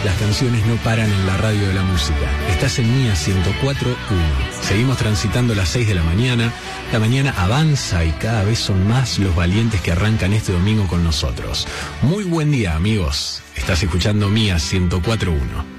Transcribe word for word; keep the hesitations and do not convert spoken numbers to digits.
Las canciones no paran en la radio de la música. Estás en Mía ciento cuatro punto uno. Seguimos transitando las seis de la mañana. La mañana avanza y cada vez son más los valientes que arrancan este domingo con nosotros. Muy buen día, amigos. Estás escuchando Mía ciento cuatro punto uno.